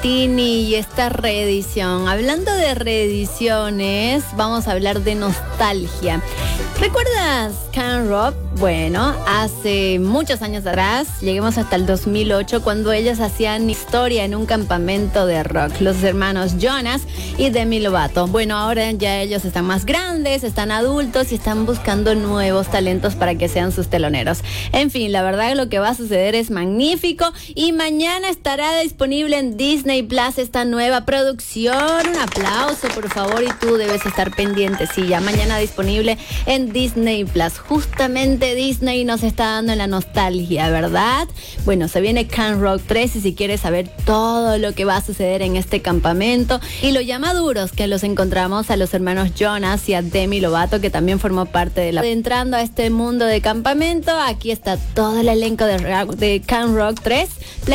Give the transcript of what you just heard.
Tini y esta reedición. Hablando de reediciones, vamos a hablar de nostalgia. ¿Recuerdas Camp Rock? Bueno, hace muchos años atrás, lleguemos hasta el 2008, cuando ellos hacían historia en un campamento de rock, los hermanos Jonas y Demi Lovato. Bueno, ahora ya ellos están más grandes, están adultos y están buscando nuevos talentos para que sean sus teloneros. En fin, la verdad lo que va a suceder es magnífico y mañana estará disponible en Disney Plus esta nueva producción. Un aplauso, por favor, y tú debes estar pendiente. Sí, ya mañana disponible en Disney Plus. Justamente Disney nos está dando la nostalgia, ¿verdad? Bueno, se viene Camp Rock 3 y si quieres saber todo lo que va a suceder en este campamento y lo llamaduros que los encontramos a los hermanos Jonas y a Demi Lovato, que también formó parte de la... Entrando a este mundo de campamento, aquí está todo el elenco de Camp Rock 3.